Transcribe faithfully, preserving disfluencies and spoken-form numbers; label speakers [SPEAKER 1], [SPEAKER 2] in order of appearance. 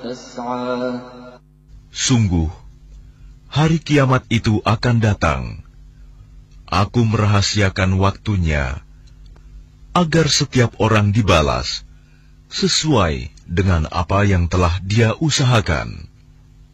[SPEAKER 1] تسعى
[SPEAKER 2] Sungguh, hari kiamat itu akan datang. Aku merahasiakan waktunya, agar setiap orang dibalas sesuai dengan apa yang telah dia usahakan.